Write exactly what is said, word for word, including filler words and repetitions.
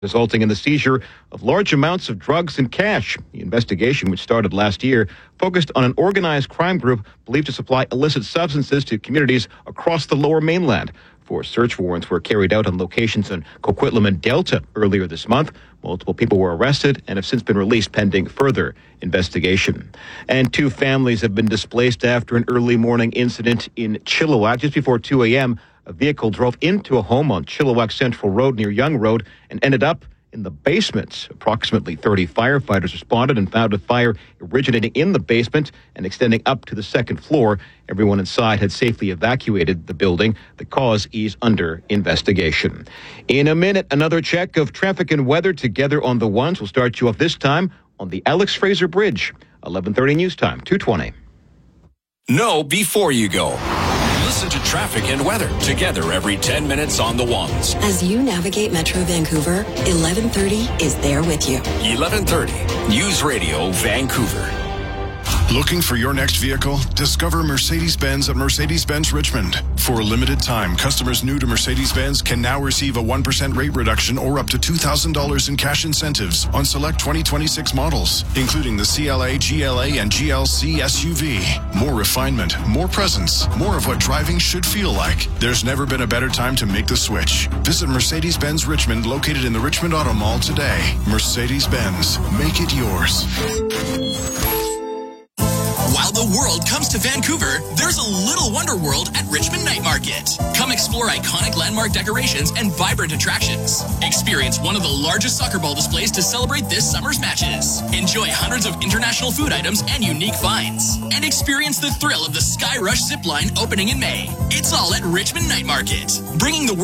resulting in the seizure of large amounts of drugs and cash. The investigation, which started last year, focused on an organized crime group believed to supply illicit substances to communities across the Lower Mainland. Four search warrants were carried out on locations in Coquitlam and Delta earlier this month. Multiple people were arrested and have since been released pending further investigation. And two families have been displaced after an early morning incident in Chilliwack. Just before two a.m., a vehicle drove into a home on Chilliwack Central Road near Young Road and ended up in the basement. Approximately thirty firefighters responded and found a fire originating in the basement and extending up to the second floor. Everyone inside had safely evacuated the building. The cause is under investigation. In a minute, another check of traffic and weather together on the ones. We'll start you off this time on the Alex Fraser Bridge. eleven thirty news time, two twenty. Know before you go. Listen to traffic and weather together every ten minutes on the ones. As you navigate Metro Vancouver, eleven thirty is there with you. eleven thirty, News Radio Vancouver. Looking for your next vehicle? Discover Mercedes-Benz at Mercedes-Benz Richmond. For a limited time, customers new to Mercedes-Benz can now receive a one percent rate reduction or up to two thousand dollars in cash incentives on select twenty twenty-six models, including the C L A, G L A, and G L C S U V. More refinement, more presence, more of what driving should feel like. There's never been a better time to make the switch. Visit Mercedes-Benz Richmond, located in the Richmond Auto Mall today. Mercedes-Benz, make it yours. While the world comes to Vancouver, there's a little wonder world at Richmond Night Market. Come explore iconic landmark decorations and vibrant attractions. Experience one of the largest soccer ball displays to celebrate this summer's matches. Enjoy hundreds of international food items and unique finds. And experience the thrill of the Sky Rush zip line opening in May. It's all at Richmond Night Market, bringing the